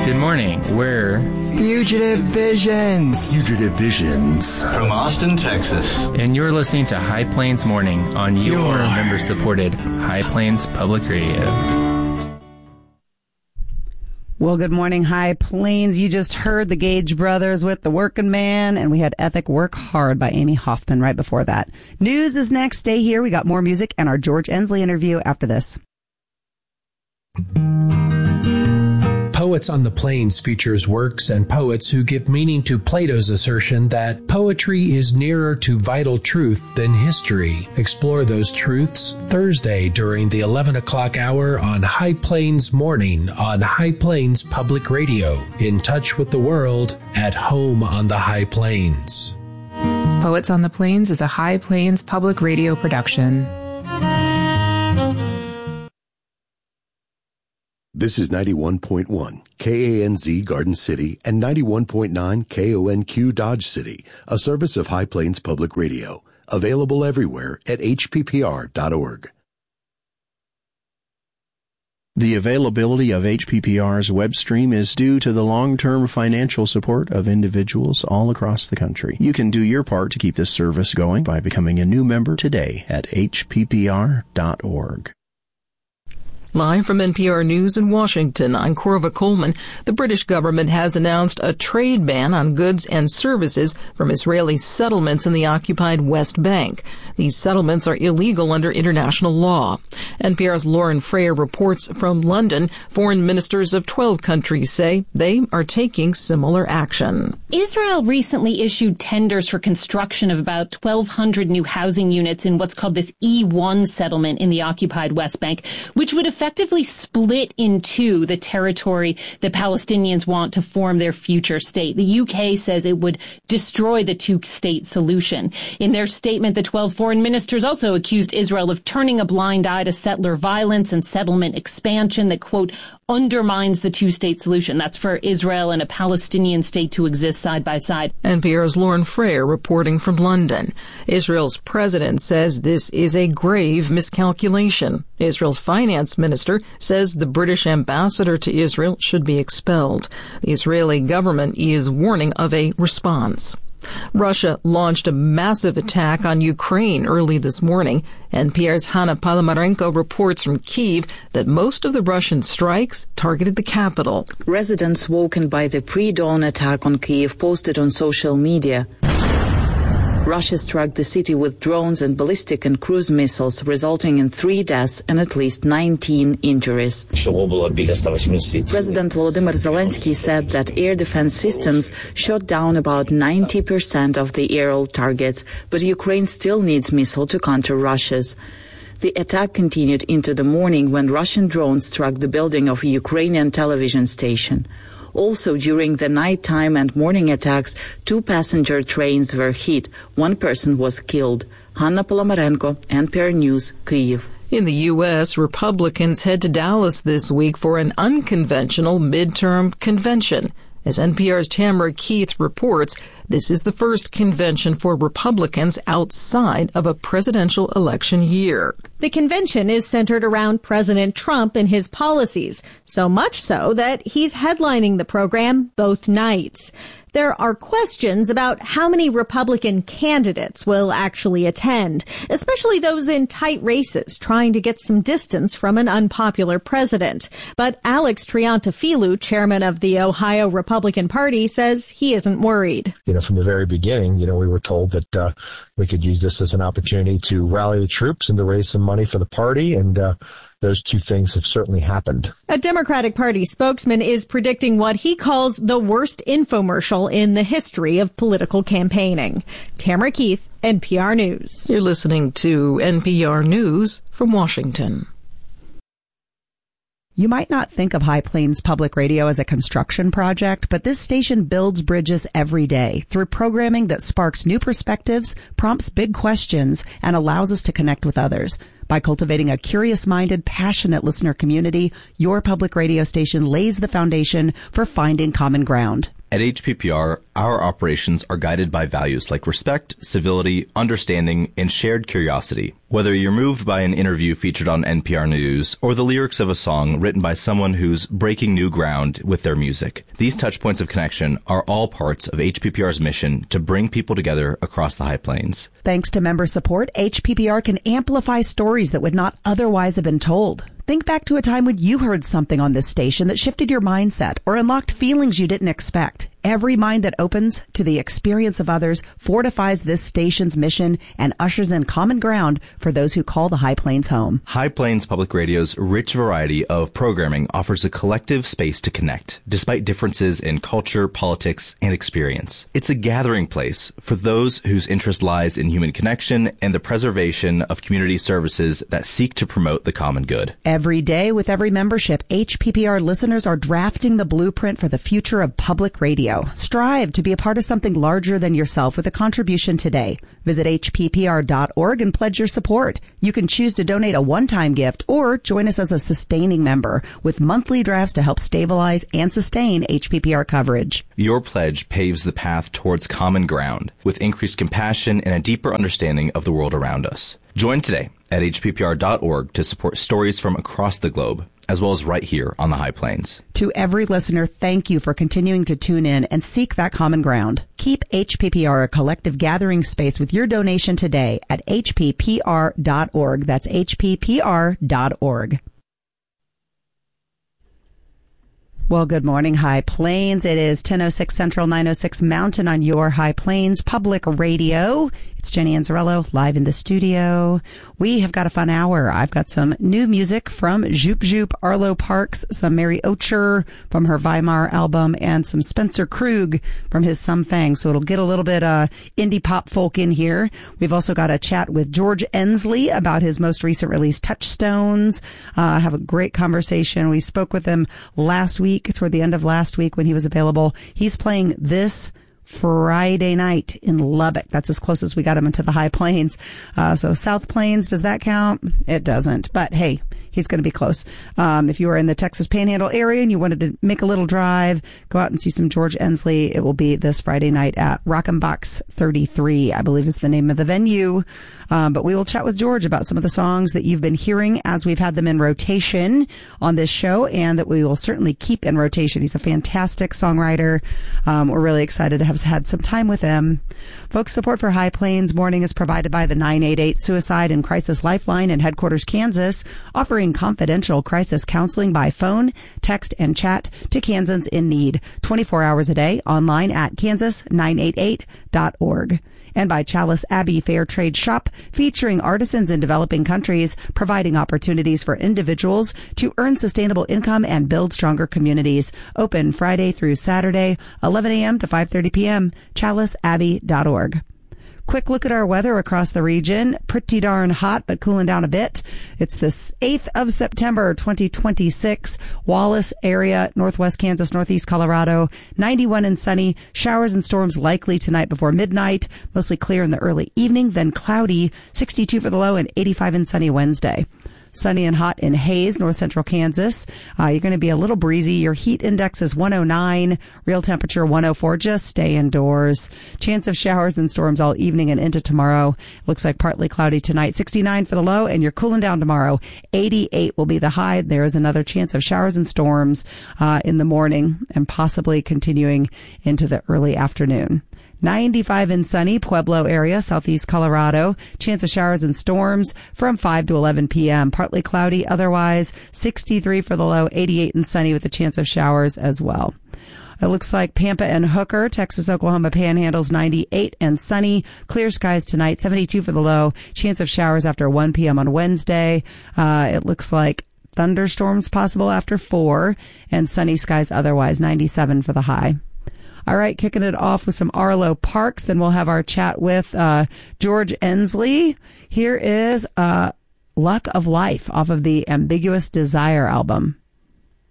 Good morning. We're Fugitive Visions. Fugitive Visions. From Austin, Texas. And you're listening to High Plains Morning on your member-supported High Plains Public Radio. Well, good morning, High Plains. You just heard the Gage Brothers with The Working Man, and we had Ethic Work Hard by Amy Hoffman right before that. News is next. Stay here. We got more music and our George Ensley interview after this. Poets on the Plains features works and poets who give meaning to Plato's assertion that poetry is nearer to vital truth than history. Explore those truths Thursday during the 11 o'clock hour on High Plains Morning on High Plains Public Radio. In touch with the world, at home on the High Plains. Poets on the Plains is a High Plains Public Radio production. This is 91.1 KANZ Garden City and 91.9 KONQ Dodge City, a service of High Plains Public Radio. Available everywhere at hppr.org. The availability of HPPR's web stream is due to the long-term financial support of individuals all across the country. You can do your part to keep this service going by becoming a new member today at hppr.org. Live from NPR News in Washington, I'm Corva Coleman. The British government has announced a trade ban on goods and services from Israeli settlements in the occupied West Bank. These settlements are illegal under international law. NPR's Lauren Frayer reports from London. Foreign ministers of 12 countries say they are taking similar action. Israel recently issued tenders for construction of about 1,200 new housing units in what's called this E1 settlement in the occupied West Bank, which would effectively split in two the territory the Palestinians want to form their future state. The UK says it would destroy the two-state solution. In their statement, the 12 foreign ministers also accused Israel of turning a blind eye to settler violence and settlement expansion that, quote, undermines the two-state solution. That's for Israel and a Palestinian state to exist side by side. NPR's Lauren Frayer reporting from London. Israel's president says this is a grave miscalculation. Israel's finance minister says the British ambassador to Israel should be expelled. The Israeli government is warning of a response. Russia launched a massive attack on Ukraine early this morning. NPR's Hanna Palomarenko reports from Kyiv that most of the Russian strikes targeted the capital. Residents woken by the pre-dawn attack on Kyiv posted on social media. Russia struck the city with drones and ballistic and cruise missiles, resulting in 3 deaths and at least 19 injuries. President Volodymyr Zelensky said that air defense systems shot down about 90% of the aerial targets, but Ukraine still needs missiles to counter Russia's. The attack continued into the morning when Russian drones struck the building of a Ukrainian television station. Also, during the nighttime and morning attacks, 2 passenger trains were hit. 1 person was killed. Hanna Polomarenko, NPR News, Kyiv. In the U.S., Republicans head to Dallas this week for an unconventional midterm convention. As NPR's Tamara Keith reports, this is the first convention for Republicans outside of a presidential election year. The convention is centered around President Trump and his policies, so much so that he's headlining the program both nights. There are questions about how many Republican candidates will actually attend, especially those in tight races trying to get some distance from an unpopular president. But Alex Triantafilou, chairman of the Ohio Republican Party, says he isn't worried. From the very beginning, we were told that we could use this as an opportunity to rally the troops and to raise some money for the party, and those two things have certainly happened. A Democratic Party spokesman is predicting what he calls the worst infomercial in the history of political campaigning. Tamara Keith, NPR News. You're listening to NPR News from Washington. You might not think of High Plains Public Radio as a construction project, but this station builds bridges every day through programming that sparks new perspectives, prompts big questions, and allows us to connect with others. By cultivating a curious-minded, passionate listener community, your public radio station lays the foundation for finding common ground. At HPPR, our operations are guided by values like respect, civility, understanding, and shared curiosity. Whether you're moved by an interview featured on NPR News or the lyrics of a song written by someone who's breaking new ground with their music, these touchpoints of connection are all parts of HPPR's mission to bring people together across the High Plains. Thanks to member support, HPPR can amplify stories that would not otherwise have been told. Think back to a time when you heard something on this station that shifted your mindset or unlocked feelings you didn't expect. Every mind that opens to the experience of others fortifies this station's mission and ushers in common ground for those who call the High Plains home. High Plains Public Radio's rich variety of programming offers a collective space to connect, despite differences in culture, politics, and experience. It's a gathering place for those whose interest lies in human connection and the preservation of community services that seek to promote the common good. Every day, with every membership, HPPR listeners are drafting the blueprint for the future of public radio. Strive to be a part of something larger than yourself with a contribution today. Visit hppr.org and pledge your support. You can choose to donate a one-time gift or join us as a sustaining member with monthly drafts to help stabilize and sustain HPPR coverage. Your pledge paves the path towards common ground with increased compassion and a deeper understanding of the world around us. Join today at hppr.org to support stories from across the globe, as well as right here on the High Plains. To every listener, thank you for continuing to tune in and seek that common ground. Keep HPPR a collective gathering space with your donation today at hppr.org. That's hppr.org. Well, good morning, High Plains. It is 10:06 Central, 9:06 Mountain on your High Plains Public Radio. It's Jenny Anzarello live in the studio. We have got a fun hour. I've got some new music from Zoop Zoop, Arlo Parks, some Mary Ocher from her Weimar album, and some Spencer Krug from his Some Fang. So it'll get a little bit indie pop folk in here. We've also got a chat with George Ensley about his most recent release, Touchstones. Have a great conversation. We spoke with him last week, toward the end of last week when he was available. He's playing this Friday night in Lubbock. That's as close as we got him into the High Plains. So South Plains, does that count? It doesn't. But hey, he's going to be close. If you are in the Texas Panhandle area and you wanted to make a little drive, go out and see some George Ensley. It will be this Friday night at Rockin' Box 33, I believe is the name of the venue. But we will chat with George about some of the songs that you've been hearing as we've had them in rotation on this show, and that we will certainly keep in rotation. He's a fantastic songwriter. We're really excited to have had some time with him. Folks, support for High Plains Morning is provided by the 988 Suicide and Crisis Lifeline in Headquarters, Kansas, offering confidential crisis counseling by phone, text, and chat to Kansans in need 24 hours a day online at kansas988.org. And by Chalice Abbey Fair Trade Shop, featuring artisans in developing countries, providing opportunities for individuals to earn sustainable income and build stronger communities. Open Friday through Saturday, 11 a.m. to 5:30 p.m., chaliceabbey.org. Quick look at our weather across the region. Pretty darn hot, but cooling down a bit. It's the 8th of September, 2026. Wallace area, northwest Kansas, northeast Colorado. 91 and sunny. Showers and storms likely tonight before midnight. Mostly clear in the early evening, then cloudy. 62 for the low and 85 and sunny Wednesday. Sunny and hot in Hays, north central Kansas. You're going to be a little breezy. Your heat index is 109. Real temperature 104. Just stay indoors. Chance of showers and storms all evening and into tomorrow. Looks like partly cloudy tonight. 69 for the low, and you're cooling down tomorrow. 88 will be the high. There is another chance of showers and storms in the morning and possibly continuing into the early afternoon. 95 and sunny, Pueblo area, southeast Colorado. Chance of showers and storms from 5 to 11 p.m. Partly cloudy otherwise. 63 for the low, 88 and sunny with a chance of showers as well. It looks like Pampa and Hooker, Texas, Oklahoma Panhandles, 98 and sunny. Clear skies tonight, 72 for the low. Chance of showers after 1 p.m. on Wednesday. It looks like thunderstorms possible after 4 and sunny skies otherwise, 97 for the high. All right, kicking it off with some Arlo Parks. Then we'll have our chat with George Ensley. Here is Luck of Life off of the Ambiguous Desire album.